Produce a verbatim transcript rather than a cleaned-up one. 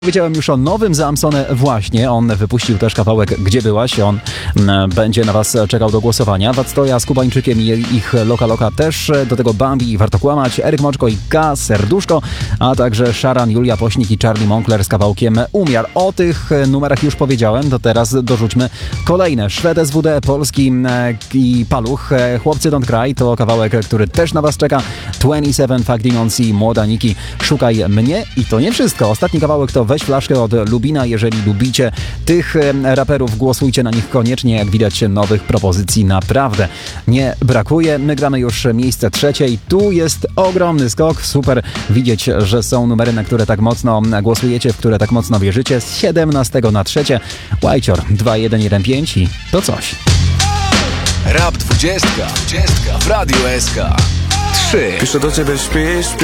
Powiedziałem już o nowym Zamsone właśnie. On wypuścił też kawałek Gdzie byłaś? On m, będzie na was czekał do głosowania. Wactoja z Kubańczykiem i ich Loka Loka też. Do tego Bambi i Warto Kłamać, Eryk Moczko i K, Serduszko, a także Szaran, Julia Pośnik i Charlie Moncler z kawałkiem Umiar. O tych numerach już powiedziałem, to teraz dorzućmy kolejne. Szwed S W D, Polski i Paluch. Chłopcy Don't Cry to kawałek, który też na was czeka. dwadzieścia siedem, Fuck Demons i Młoda Niki. Szukaj mnie. I to nie wszystko. Ostatni kawałek to Weź flaszkę od Lubina. Jeżeli lubicie tych raperów, głosujcie na nich koniecznie. Jak widać, nowych propozycji naprawdę nie brakuje. My gramy już miejsce trzecie i tu jest ogromny skok. Super widzieć, że są numery, na które tak mocno głosujecie, w które tak mocno wierzycie. Z siedemnastego na trzecie Łajcior dwa jeden jeden pięć i to coś. Rap dwudziestka w Radiu S K. trzy. Piszę do ciebie, śpisz,